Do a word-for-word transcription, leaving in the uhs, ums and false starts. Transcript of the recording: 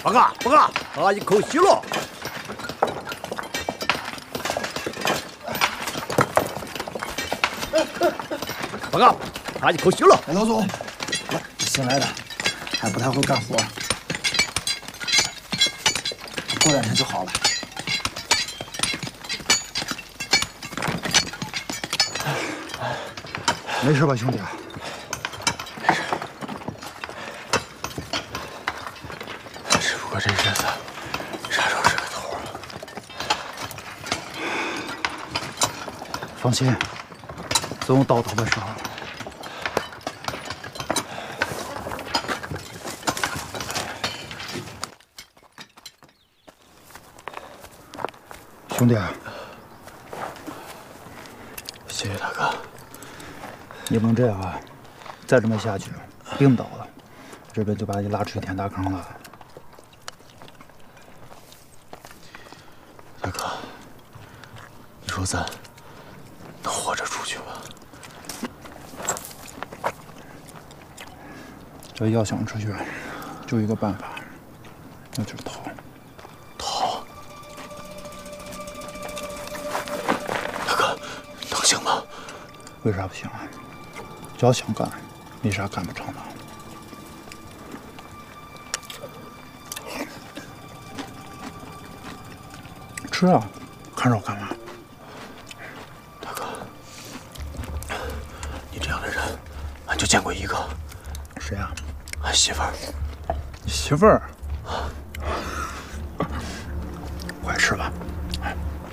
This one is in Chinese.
报告报告，他一口气了。报告，他一口气了。 老总，新来的，还不太会干活，过两天就好了。没事吧，兄弟？ 只不过这身子啥时候是个头啊？ 放心，总有到头的时候。兄弟， 谢谢大哥。 你不能这样啊！再这么下去，病倒了，这边就把你拉出天大坑了。 大哥，你说咱能活着出去吗？ 这要想出去，就一个办法，那就是逃。 逃？大哥，能行吗？ 为啥不行啊？只要想干，没啥干不成的。吃啊，看着我干嘛？ 大哥，你这样的人，俺就见过一个。 谁啊？ 俺媳妇儿。 媳妇儿。